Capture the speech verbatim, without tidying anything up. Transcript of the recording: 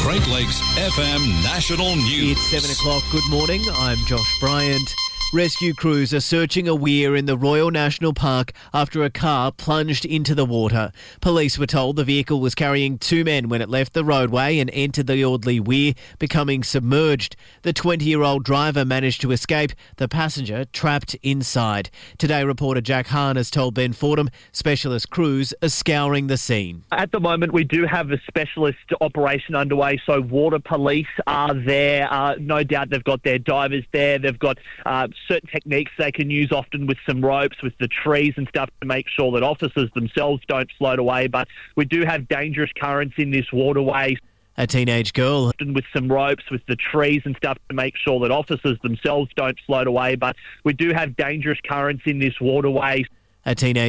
Great Lakes F M National News. It's seven o'clock. Good morning. I'm Josh Bryant. Rescue crews are searching a weir in the Royal National Park after a car plunged into the water. Police were told the vehicle was carrying two men when it left the roadway and entered the Audley Weir, becoming submerged. The twenty-year-old driver managed to escape, the passenger trapped inside. Today, reporter Jack Hahn has told Ben Fordham specialist crews are scouring the scene. At the moment, we do have a specialist operation underway, so water police are there. Uh, no doubt they've got their divers there. They've got uh, certain techniques they can use, often with some ropes, with the trees and stuff, to make sure that officers themselves don't float away. But we do have dangerous currents in this waterway. A teenage girl, Often with some ropes, with the trees and stuff, to make sure that officers themselves don't float away. But we do have dangerous currents in this waterway. a teenage